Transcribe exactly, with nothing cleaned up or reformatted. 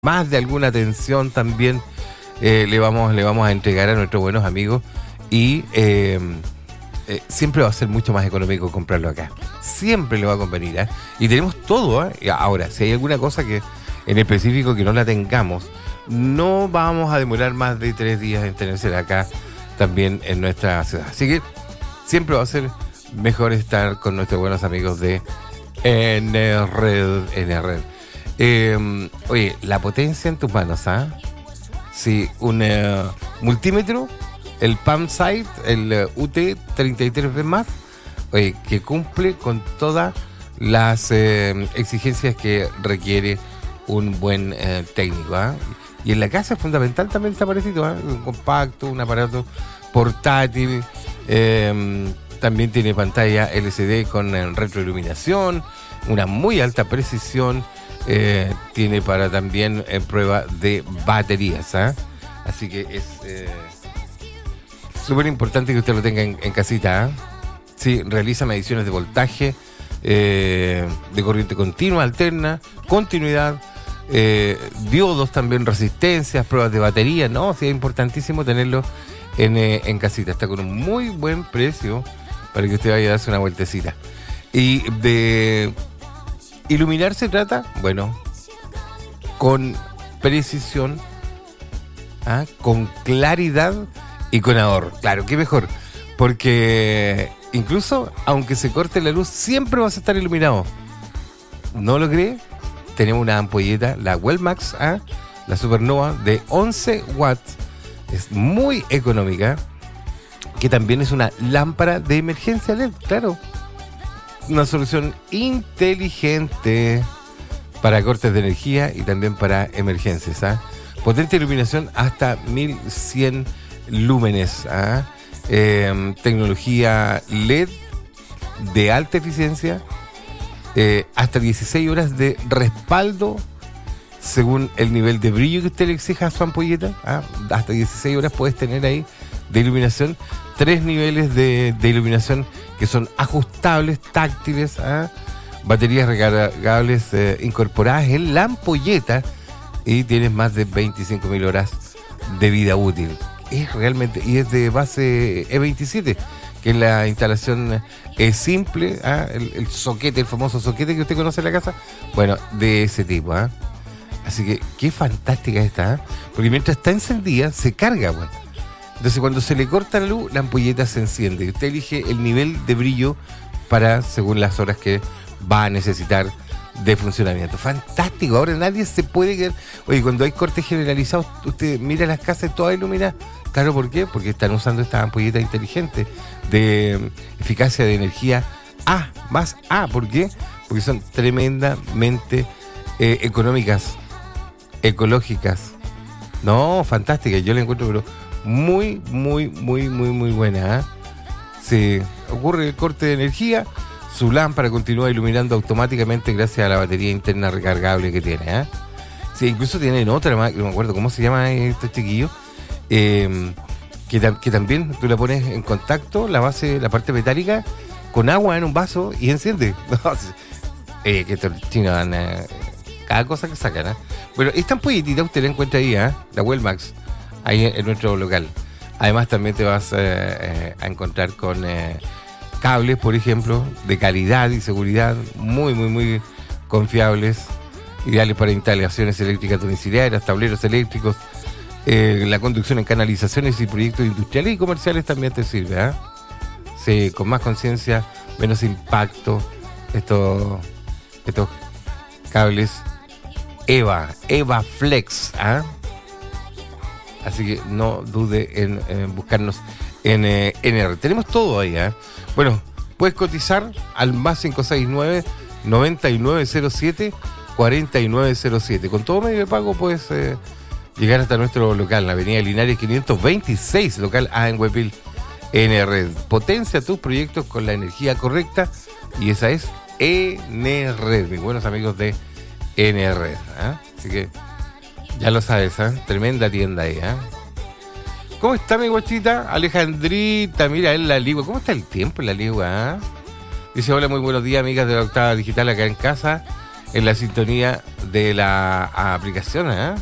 más de alguna atención también eh, le, vamos, le vamos a entregar a nuestros buenos amigos y eh, eh, siempre va a ser mucho más económico comprarlo acá. Siempre le va a convenir, ¿eh? Y tenemos todo, ¿eh? Ahora, si hay alguna cosa que en específico que no la tengamos, no vamos a demorar más de tres días en tenerse acá también en nuestra ciudad. Así que siempre va a ser mejor estar con nuestros buenos amigos de Enered. Enered. Eh, oye, la potencia en tus manos, ¿ah? ¿eh? Sí, un uh, multímetro, el PAMsight, el uh, U T treinta y tres B más, oye, que cumple con todas las eh, exigencias que requiere un buen eh, técnico, ¿eh? Y en la casa es fundamental también está parecido, ¿eh? Un compacto, un aparato portátil, eh, también tiene pantalla L C D con eh, retroiluminación, una muy alta precisión, eh, tiene para también eh, prueba de baterías, ¿eh? Así que es eh, súper importante que usted lo tenga en, en casita, ¿eh? Sí, realiza mediciones de voltaje, eh, de corriente continua, alterna, continuidad, eh, diodos también, resistencias, pruebas de batería, ¿no? Sí, es importantísimo tenerlo en, eh, en casita. Está con un muy buen precio para que usted vaya a darse una vueltecita. Y de iluminar se trata, bueno, con precisión, ¿ah? Con claridad y con ahorro. Claro, qué mejor, porque incluso aunque se corte la luz, siempre vas a estar iluminado. ¿No lo cree? Tenemos una ampolleta, la Wellmax, ¿ah? La Supernova de once watts. Es muy económica, que también es una lámpara de emergencia L E D, claro. Una solución inteligente para cortes de energía y también para emergencias, ¿ah? Potente iluminación hasta mil cien lúmenes, ¿ah? Eh, tecnología L E D de alta eficiencia, eh, hasta dieciséis horas de respaldo según el nivel de brillo que usted le exija a su ampolleta, ¿ah? Hasta dieciséis horas puedes tener ahí de iluminación, tres niveles de, de iluminación que son ajustables, táctiles, ¿ah? Baterías recargables eh, incorporadas en la ampolleta y tienes más de veinticinco mil horas de vida útil. Es realmente, y es de base E veintisiete, que es la instalación es simple, ¿ah? el, el soquete, el famoso soquete que usted conoce en la casa, bueno, de ese tipo, ¿ah? Así que qué fantástica está, ¿eh? Porque mientras está encendida se carga, bueno. Entonces cuando se le corta la luz, la ampolleta se enciende. Usted elige el nivel de brillo para según las horas que va a necesitar de funcionamiento. Fantástico, ahora nadie se puede quedar. Oye, cuando hay cortes generalizados, usted mira las casas todas iluminadas. Claro, ¿por qué? Porque están usando esta ampolleta inteligente de eficacia de energía A, más A. ¿Por qué? Porque son tremendamente eh, económicas, ecológicas. No, fantásticas, yo la encuentro pero muy, muy, muy, muy, muy buena, ¿eh? Se ocurre el corte de energía, su lámpara continúa iluminando automáticamente gracias a la batería interna recargable que tiene, ¿eh? Sí, incluso tienen otra, no me acuerdo cómo se llama este chiquillo, eh, que, que también tú la pones en contacto, la base, la parte metálica, con agua en un vaso y enciende. eh, que estos chinos dan eh, cada cosa que sacan, ¿eh? Bueno, esta ampolletita usted la encuentra ahí, ¿eh? La Wellmax, ahí en nuestro local. Además también te vas eh, eh, a encontrar con eh, cables, por ejemplo, de calidad y seguridad, muy, muy, muy confiables, ideales para instalaciones eléctricas domiciliarias, tableros eléctricos, eh, la conducción en canalizaciones y proyectos industriales y comerciales también te sirve, ¿eh? Sí, con más conciencia, menos impacto, estos, estos cables Eva, Eva Flex, ¿ah? ¿eh? Así que no dude en, en buscarnos en eh, N R. Tenemos todo ahí, ¿eh? Bueno, puedes cotizar al más cinco seis nueve, noventa y nueve cero siete, cuarenta y nueve cero siete. Con todo medio de pago puedes eh, llegar hasta nuestro local, la avenida Linares quinientos veintiséis, local A en Huepil, N R. Potencia tus proyectos con la energía correcta y esa es N R, mis buenos amigos de N R. ¿eh? Así que ya lo sabes, ¿eh? Tremenda tienda ahí, ¿eh? ¿Cómo está mi guachita? Alejandrita, mira, en la Ligua. ¿Cómo está el tiempo en la Ligua? ¿eh? Dice, hola, muy buenos días, amigas de la Octava Digital acá en casa. en la sintonía de la aplicación, ¿eh?